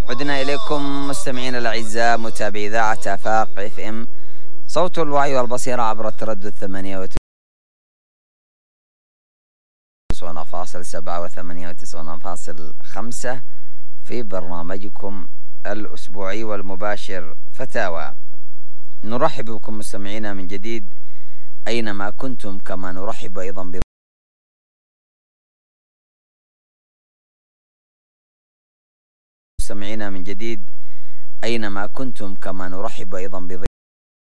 عدنا إليكم مستمعين الأعزاء متابعي إذاعة آفاق FM صوت الوعي والبصيرة عبر التردد 98.7 و98.5 في برنامجكم الأسبوعي والمباشر فتاوى. نرحب بكم مستمعينا من جديد أينما كنتم، كما نرحب أيضا مستمعينا من جديد أينما كنتم، كما نرحب أيضا